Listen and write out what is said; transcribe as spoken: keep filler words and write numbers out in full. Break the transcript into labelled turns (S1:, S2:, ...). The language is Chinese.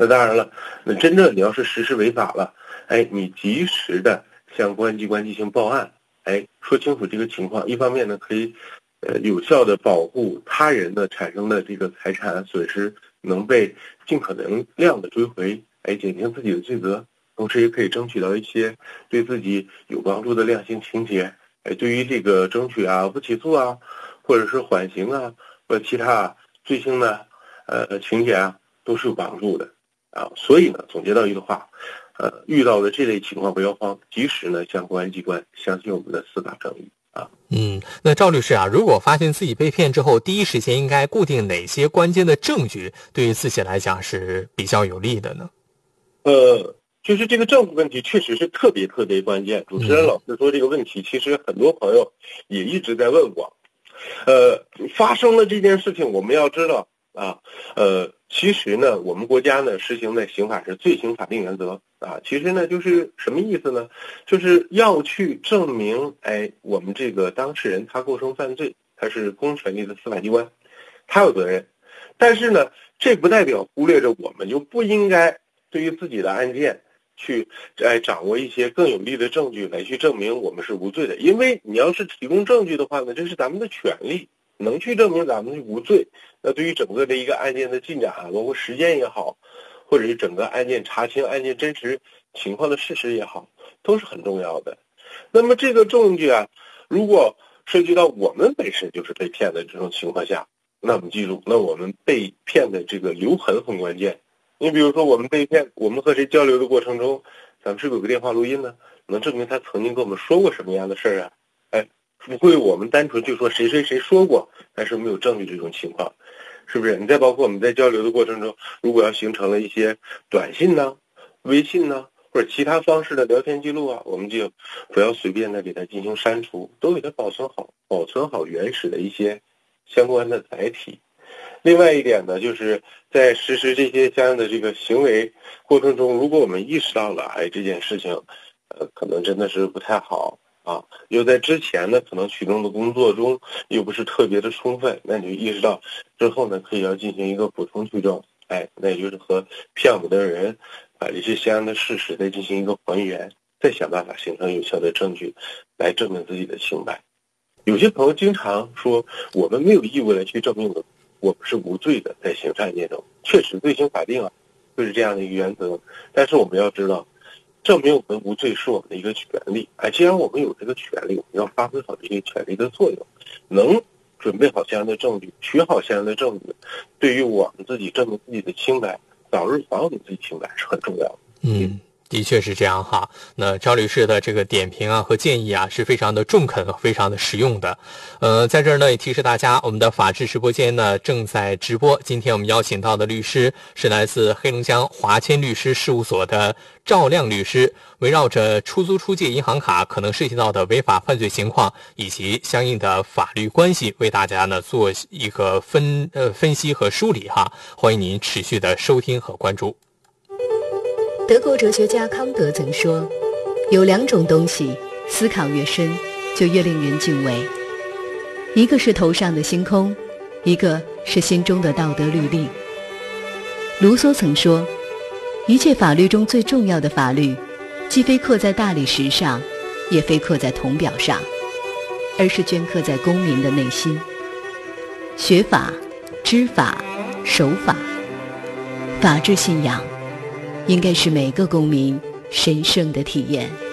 S1: 那当然了，那真正你要是实施违法了，哎，你及时的向公安机关进行报案，哎，说清楚这个情况，一方面呢可以呃有效的保护他人的产生的这个财产损失能被尽可能量的追回，哎，减轻自己的罪责，同时也可以争取到一些对自己有帮助的量刑情节，哎，对于这个争取啊不起诉啊，或者是缓刑啊，或者其他罪行的呃情节啊，都是有帮助的啊。所以呢，总结到一个话，呃，遇到的这类情况不要慌，及时呢向公安机关相信我们的司法正义啊。
S2: 嗯，那赵律师啊，如果发现自己被骗之后，第一时间应该固定哪些关键的证据，对于自己来讲是比较有利的呢？
S1: 呃，就是这个证据问题确实是特别特别关键。主持人老师说这个问题，其实很多朋友也一直在问我。呃，发生了这件事情，我们要知道啊，呃，其实呢，我们国家呢实行的刑法是罪刑法定原则啊。其实呢，就是什么意思呢？就是要去证明，哎，我们这个当事人他构成犯罪，他是公权力的司法机关，他有责任。但是呢，这不代表忽略着我们就不应该对于自己的案件去哎掌握一些更有力的证据来去证明我们是无罪的。因为你要是提供证据的话呢，这是咱们的权利，能去证明咱们无罪，那对于整个的一个案件的进展啊，包括时间也好，或者是整个案件查清案件真实情况的事实也好，都是很重要的。那么这个证据啊，如果涉及到我们本身就是被骗的这种情况下，那我们记住，那我们被骗的这个留痕很关键。你比如说我们被骗，我们和谁交流的过程中，咱们是不是有个电话录音呢？能证明他曾经跟我们说过什么样的事儿啊？哎，不会我们单纯就说谁谁谁说过，但是没有证据这种情况，是不是？你再包括我们在交流的过程中，如果要形成了一些短信呢、微信呢，或者其他方式的聊天记录啊，我们就不要随便的给它进行删除，都给它保存好，保存好原始的一些相关的载体。另外一点呢，就是在实施这些相应的这个行为过程中，如果我们意识到了，哎，这件事情，呃，可能真的是不太好啊，又在之前呢，可能启动的工作中又不是特别的充分，那你就意识到之后呢，可以要进行一个补充举证，哎，那也就是和骗我们的人把这些相应的事实再进行一个还原，再想办法形成有效的证据来证明自己的清白。有些朋友经常说，我们没有义务来去证明我们我们是无罪的，在刑事案件中，确实罪刑法定啊，就是这样的一个原则。但是我们要知道，证明我们无罪是我们的一个权利。哎，既然我们有这个权利，我们要发挥好这些权利的作用，能准备好相应的证据，取好相应的证据，对于我们自己证明自己的清白，早日还我们自己清白是很重要的。
S2: 嗯。的确是这样哈，那赵律师的这个点评啊和建议啊是非常的中肯，非常的实用的。呃，在这儿呢也提示大家，我们的法治直播间呢正在直播。今天我们邀请到的律师是来自黑龙江华谦律师事务所的赵亮律师，围绕着出租出借银行卡可能涉及到的违法犯罪情况以及相应的法律关系，为大家呢做一个分呃分析和梳理哈。欢迎您持续的收听和关注。
S3: 德国哲学家康德曾说，有两种东西，思考越深，就越令人敬畏。一个是头上的星空，一个是心中的道德律令。卢梭曾说，一切法律中最重要的法律，既非刻在大理石上，也非刻在铜表上，而是镌刻在公民的内心。学法、知法、守法，法治信仰应该是每个公民神圣的体验。